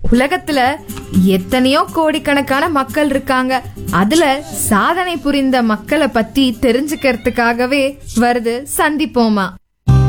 உலகத்துல எத்தனையோ கோடிக்கணக்கான மக்கள் இருக்காங்க. அதுல சாதனை புரிந்த மக்களை பத்தி தெரிஞ்சுக்கிறதுக்காகவே வருது சந்திப்போமா.